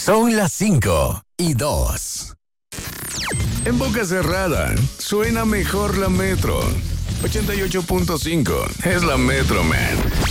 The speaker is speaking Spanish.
Son las 5:02. En boca cerrada, suena mejor la Metro. 88.5 es la Metro, man.